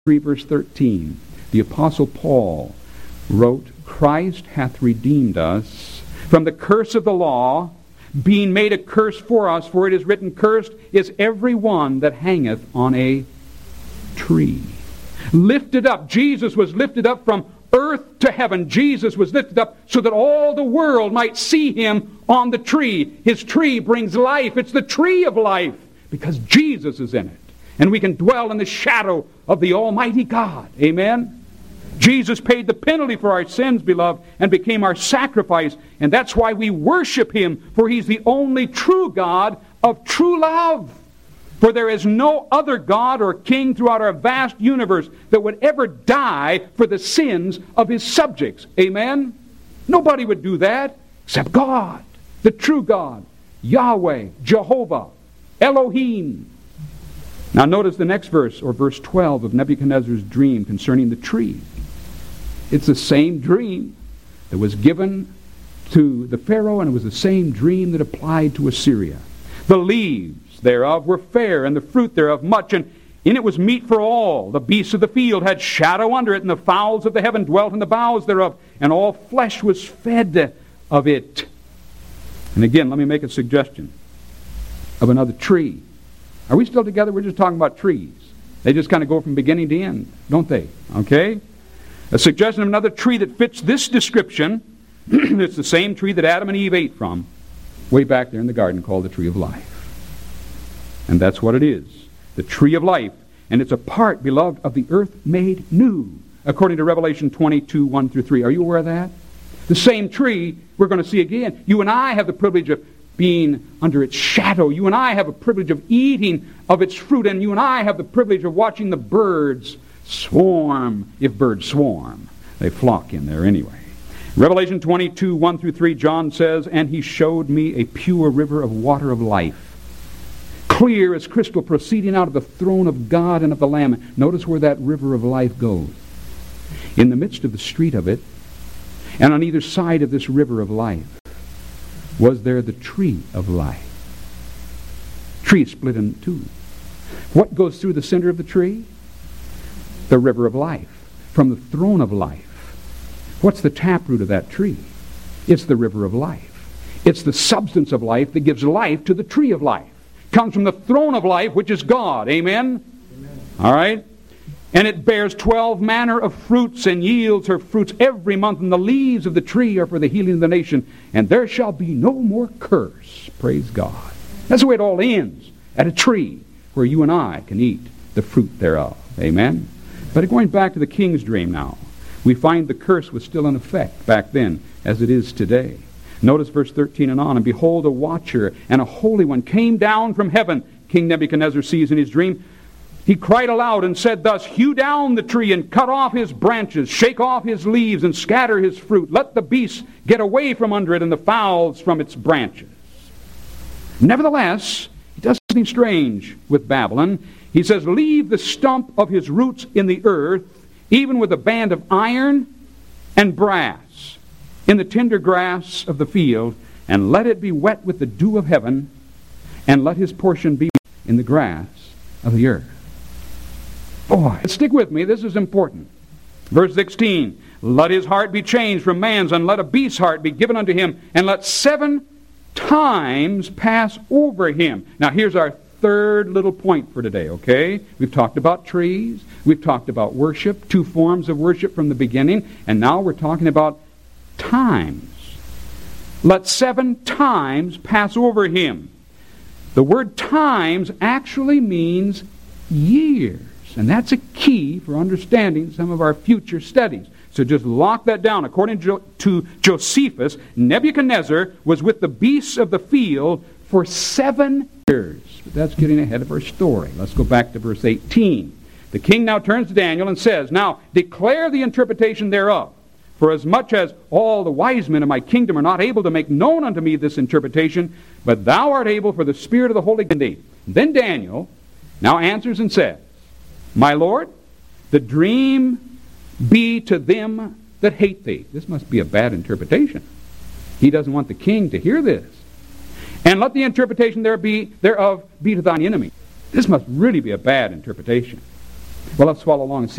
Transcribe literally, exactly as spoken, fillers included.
three, verse thirteen. The Apostle Paul wrote, Christ hath redeemed us from the curse of the law, being made a curse for us, for it is written, Cursed is every one that hangeth on a tree. Lifted up. Jesus was lifted up from earth to heaven. Jesus was lifted up so that all the world might see him on the tree. His tree brings life. It's the tree of life because Jesus is in it. And we can dwell in the shadow of the Almighty God. Amen? Jesus paid the penalty for our sins, beloved, and became our sacrifice. And that's why we worship him, for he's the only true God of true love. For there is no other God or king throughout our vast universe that would ever die for the sins of his subjects. Amen? Nobody would do that except God, the true God, Yahweh, Jehovah, Elohim. Now notice the next verse, or verse twelve of Nebuchadnezzar's dream concerning the tree. It's the same dream that was given to the Pharaoh, and it was the same dream that applied to Assyria. The leaves thereof were fair, and the fruit thereof much, and in it was meat for all. The beasts of the field had shadow under it, and the fowls of the heaven dwelt in the boughs thereof, and all flesh was fed of it. And again, let me make a suggestion of another tree. Are we still together? We're just talking about trees. They just kind of go from beginning to end, don't they? Okay? A suggestion of another tree that fits this description. It's the same tree that Adam and Eve ate from way back there in the garden, called the tree of life. And that's what it is. The tree of life. And it's a part, beloved, of the earth made new, according to Revelation twenty-two, one through three. Are you aware of that? The same tree we're going to see again. You and I have the privilege of being under its shadow. You and I have a privilege of eating of its fruit, and you and I have the privilege of watching the birds swarm, if birds swarm. They flock in there anyway. Revelation twenty-two, one through three, John says, And he showed me a pure river of water of life, clear as crystal, proceeding out of the throne of God and of the Lamb. Notice where that river of life goes. In the midst of the street of it, and on either side of this river of life, was there the tree of life. Tree split in two. What goes through the center of the tree? The river of life, from the throne of life. What's the taproot of that tree? It's the river of life. It's the substance of life that gives life to the tree of life. Comes from the throne of life, which is God. Amen? Amen. All right? And it bears twelve manner of fruits, and yields her fruits every month, and the leaves of the tree are for the healing of the nation, and there shall be no more curse. Praise God. That's the way it all ends, at a tree where you and I can eat the fruit thereof. Amen? But going back to the king's dream now, we find the curse was still in effect back then, as it is today. Notice verse thirteen and on, And behold, a watcher and a holy one came down from heaven. King Nebuchadnezzar sees in his dream. He cried aloud and said thus, Hew down the tree and cut off his branches, shake off his leaves and scatter his fruit. Let the beasts get away from under it and the fowls from its branches. Nevertheless, he does something strange with Babylon. He says, Leave the stump of his roots in the earth, even with a band of iron and brass, in the tender grass of the field, and let it be wet with the dew of heaven, and let his portion be in the grass of the earth. Boy, stick with me, this is important. Verse sixteen, Let his heart be changed from man's, and let a beast's heart be given unto him, and let seven times pass over him. Now here's our third little point for today, okay? We've talked about trees, we've talked about worship, two forms of worship from the beginning, and now we're talking about times. Let seven times pass over him. The word times actually means years. And that's a key for understanding some of our future studies. So just lock that down. According to Josephus, Nebuchadnezzar was with the beasts of the field for seven years. But that's getting ahead of our story. Let's go back to verse eighteen. The king now turns to Daniel and says, Now declare the interpretation thereof. For as much as all the wise men of my kingdom are not able to make known unto me this interpretation, but thou art able, for the Spirit of the Holy Ghost. Then Daniel now answers and says, My Lord, the dream be to them that hate thee. This must be a bad interpretation. He doesn't want the king to hear this. And let the interpretation there be thereof be to thine enemy. This must really be a bad interpretation. Well, let's follow along and see.